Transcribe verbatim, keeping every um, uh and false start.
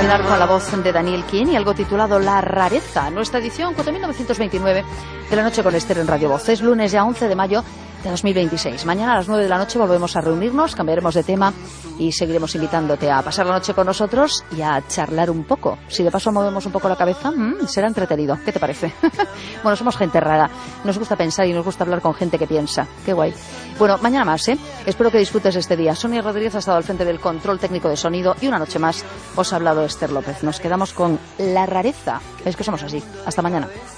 terminar con la voz de Daniel King y algo titulado La Rareza, nuestra edición cuatro mil novecientos veintinueve de La Noche con Esther en Radio Voz. Es lunes ya once de mayo de dos mil veintiséis. Mañana a las nueve de la noche volvemos a reunirnos, cambiaremos de tema y seguiremos invitándote a pasar la noche con nosotros y a charlar un poco. Si de paso movemos un poco la cabeza, mmm, será entretenido. ¿Qué te parece? Bueno, somos gente rara. Nos gusta pensar y nos gusta hablar con gente que piensa. Qué guay. Bueno, mañana más, ¿eh? Espero que disfrutes este día. Sonia Rodríguez ha estado al frente del control técnico de sonido y una noche más os ha hablado Esther López. Nos quedamos con La Rareza. Es que somos así. Hasta mañana.